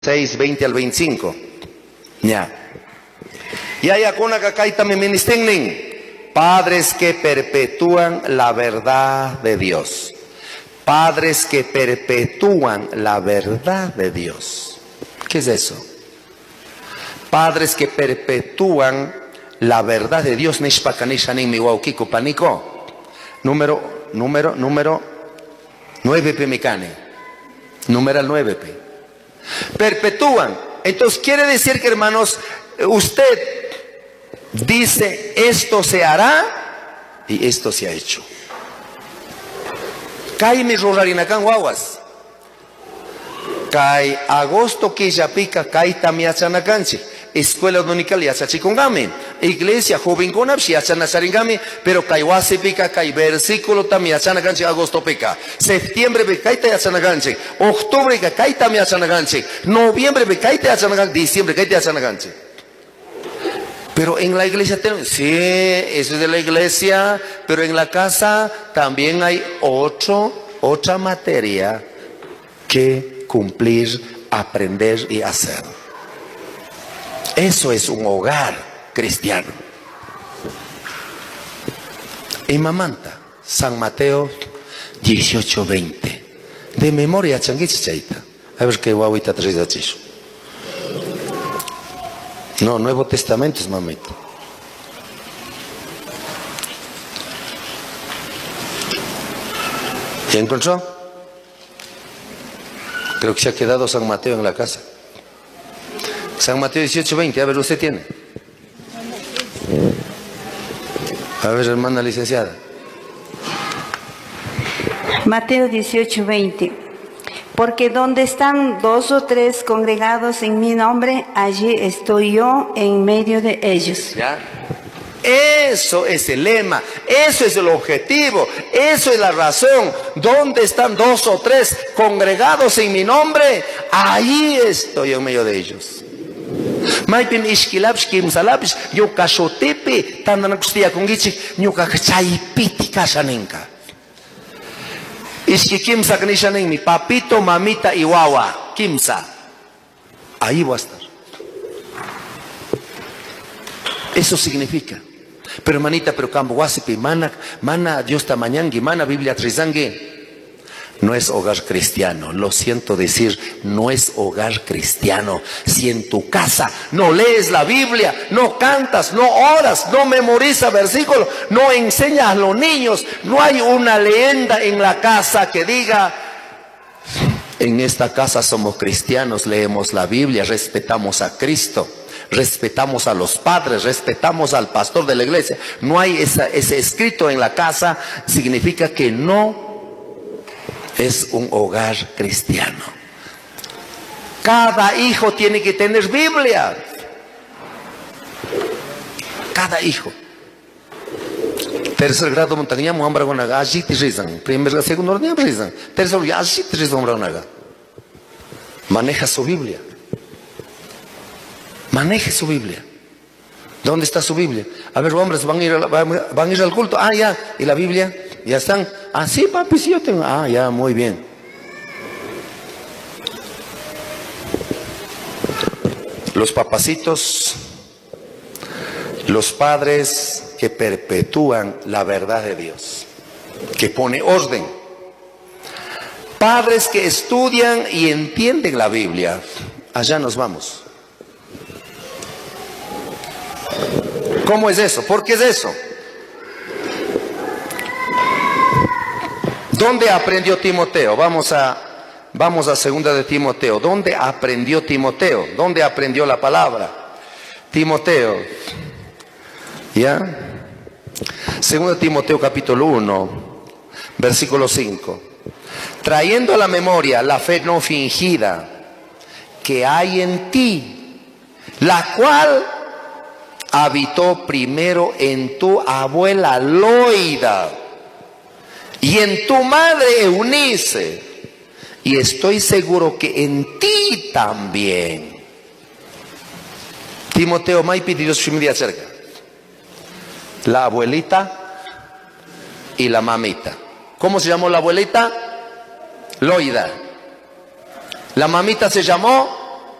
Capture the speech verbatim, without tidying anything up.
seis, veinte al veinticinco. Ya. Y hay acá que también ministenen. Padres que perpetúan la verdad de Dios. Padres que perpetúan la verdad de Dios. ¿Qué es eso? Padres que perpetúan la verdad de Dios. Número, número, número nueve pemicane. Número nueve pe. Perpetúan. Entonces quiere decir que, hermanos, usted dice esto se hará y esto se ha hecho. Kai mi rorarinakan guaguas. Kai agosto que ya pica kai tamiachanakanchi. Escuela dominical ya chachikongame. Iglesia joven con abshiachanasaringame. Pero kai wasi pica kai versículo tamiachanakanchi agosto pica. Septiembre pica kai tamiachanakanchi. Octubre pica kai tamiachanakanchi. Noviembre pica kai tamiachanakanchi. Diciembre kai tamiachanakanchi. Pero en la iglesia tenemos, sí, eso es de la iglesia, pero en la casa también hay otro, otra materia que cumplir, aprender y hacer. Eso es un hogar cristiano. En Mamanta, San Mateo dieciocho veinte. De memoria, changuichichaita. A ver qué guaguita traes de chicho. No, Nuevo Testamento es mamita. ¿Ya encontró? Creo que se ha quedado San Mateo en la casa. San Mateo dieciocho veinte, a ver, usted tiene. A ver, hermana licenciada. Mateo dieciocho veinte. Porque donde están dos o tres congregados en mi nombre, allí estoy yo en medio de ellos. ¿Ya? Eso es el lema, eso es el objetivo, eso es la razón. Donde están dos o tres congregados en mi nombre, allí estoy en medio de ellos. Maipim ishkilapshkim salapsh, yo kashotepe, tandanakustia kungichi, nyuka chaipiti kashaninka. Iski kimsa kanishanen mi papito, mamita y guagua. Kimsa. Ahí voy a estar. Eso significa. Pero hermanita, pero cambo guasipi, mana, mana, Dios tamanyangi, mana, Biblia trizangue. No es hogar cristiano. Lo siento decir, no es hogar cristiano. Si en tu casa no lees la Biblia, no cantas, no oras, no memorizas versículos, no enseñas a los niños, no hay una leyenda en la casa que diga: en esta casa somos cristianos, leemos la Biblia, respetamos a Cristo, respetamos a los padres, respetamos al pastor de la iglesia. No hay esa, ese escrito en la casa, significa que no es un hogar cristiano. Cada hijo tiene que tener Biblia. Cada hijo. Tercer grado montañamo ambra gonaga allí te rizan. Primer grado, segundo grado rizan. Tercer grado allí te rizan gonaga. Maneja su Biblia. Maneje su Biblia. ¿Dónde está su Biblia? A ver, hombres, van a ir, a, van a ir al culto. Ah, ya. ¿Y la Biblia? Ya están. Ah, sí, papi, sí, yo tengo. Ah, ya, muy bien. Los papacitos, los padres que perpetúan la verdad de Dios, que pone orden. Padres que estudian y entienden la Biblia. Allá nos vamos. ¿Cómo es eso? ¿Por qué es eso? ¿Dónde aprendió Timoteo? Vamos a, vamos a segunda de Timoteo. ¿Dónde aprendió Timoteo? ¿Dónde aprendió la palabra? Timoteo. ¿Ya? Segunda de Timoteo capítulo uno, versículo cinco. Trayendo a la memoria la fe no fingida que hay en ti, la cual habitó primero en tu abuela Loida y en tu madre Eunice, y estoy seguro que en ti también. Timoteo Maipi Dios Shimidia cerca. La abuelita y la mamita. ¿Cómo se llamó la abuelita? Loida. La mamita se llamó